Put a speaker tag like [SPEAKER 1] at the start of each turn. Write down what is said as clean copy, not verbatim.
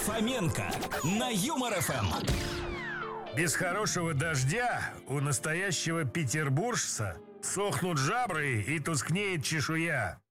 [SPEAKER 1] Фоменко на Юмор ФМ.
[SPEAKER 2] Без хорошего дождя у настоящего петербуржца сохнут жабры и тускнеет чешуя.